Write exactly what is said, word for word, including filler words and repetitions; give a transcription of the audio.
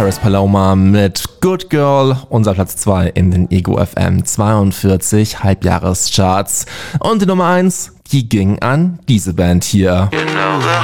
Paris Paloma mit Good Girl, unser Platz zwei in den Ego F M zweiundvierzig Halbjahrescharts. Und die Nummer eins, die ging an diese Band hier.